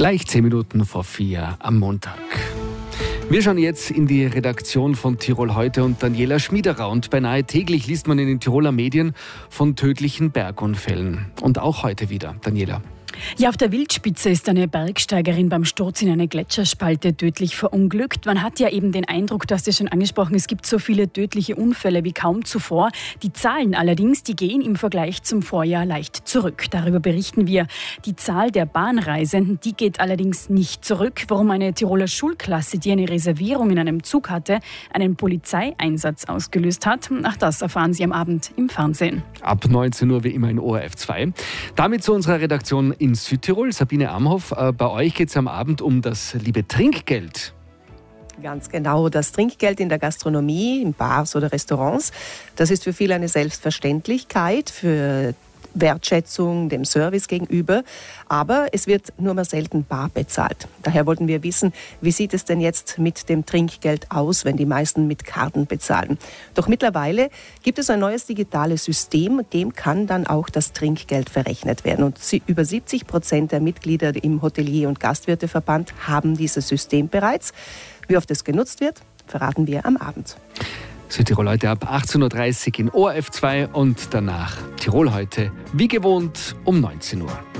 Gleich 10 Minuten vor 4 am Montag. Wir schauen jetzt in die Redaktion von Tirol heute und Daniela Schmiederer. Und beinahe täglich liest man in den Tiroler Medien von tödlichen Bergunfällen. Und auch heute wieder. Daniela. Ja, auf der Wildspitze ist eine Bergsteigerin beim Sturz in eine Gletscherspalte tödlich verunglückt. Man hat ja eben den Eindruck, du hast es schon angesprochen, es gibt so viele tödliche Unfälle wie kaum zuvor. Die Zahlen allerdings, die gehen im Vergleich zum Vorjahr leicht zurück. Darüber berichten wir. Die Zahl der Bahnreisenden, die geht allerdings nicht zurück. Warum eine Tiroler Schulklasse, die eine Reservierung in einem Zug hatte, einen Polizeieinsatz ausgelöst hat, ach, das erfahren Sie am Abend im Fernsehen. Ab 19 Uhr wie immer in ORF 2. Damit zu unserer Redaktion in Südtirol. Sabine Amhoff, bei euch geht es am Abend um das liebe Trinkgeld. Ganz genau, das Trinkgeld in der Gastronomie, in Bars oder Restaurants, das ist für viele eine Selbstverständlichkeit, für Wertschätzung dem Service gegenüber, aber es wird nur mehr selten bar bezahlt. Daher wollten wir wissen, wie sieht es denn jetzt mit dem Trinkgeld aus, wenn die meisten mit Karten bezahlen. Doch mittlerweile gibt es ein neues digitales System, dem kann dann auch das Trinkgeld verrechnet werden. Und über 70% der Mitglieder im Hotelier- und Gastwirteverband haben dieses System bereits. Wie oft es genutzt wird, verraten wir am Abend. Südtirol heute ab 18.30 Uhr in ORF 2 und danach Tirol heute, wie gewohnt, um 19 Uhr.